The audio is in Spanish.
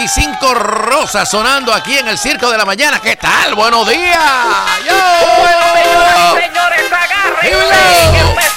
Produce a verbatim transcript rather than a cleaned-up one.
cinco Rosa sonando aquí en el Circo de la Mañana. ¿Qué tal? Buenos días. Yo, bueno.